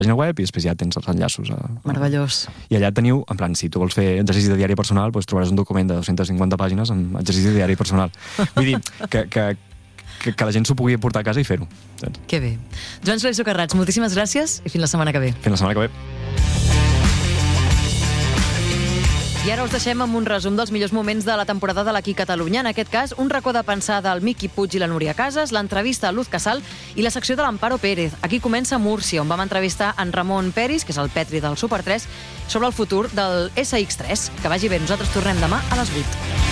pàgina web i després ja tens els enllaços. Meravellós. I allà teniu, en plan, si tu vols fer exercici de diari personal, doncs trobaràs un document de 250 pàgines amb exercici de diari personal. Vull dir, que la gent s'ho pugui portar a casa i fer-ho. Que bé. Joan Soler Socarrats, moltíssimes gràcies i fins la setmana que ve. Fins la setmana que ve. I ara us deixem amb un resum dels millors moments de la temporada de l'Aquí Catalunya. En aquest cas, un racó de pensar del Miqui Puig i la Núria Casas, l'entrevista a Luz Casal i la secció de l'Amparo Pérez. Aquí comença Múrcia, on vam entrevistar en Ramon Peris, que és el Petri del Super 3, sobre el futur del SX3. Que vagi bé, nosaltres tornem demà a les 8.